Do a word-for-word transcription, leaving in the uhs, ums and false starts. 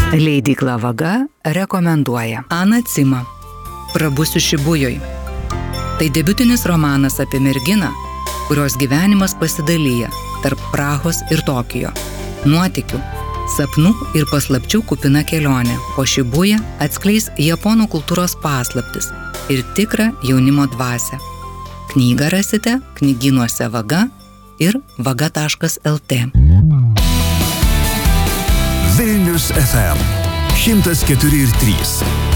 Leidykla Vaga rekomenduoja Ana Cima Prabusiu Šibujoj. Tai debiutinis romanas apie merginą, kurios gyvenimas pasidalyja tarp Prahos ir Tokijo. Nuotykių, sapnų ir paslapčių kupina kelionė po Šibują atskleis japonų kultūros paslaptis ir tikrą jaunimo dvasią. Knygą rasite knygynuose Vaga ir vaga taškas lt. Vilnius F M šimtas keturi ir trys.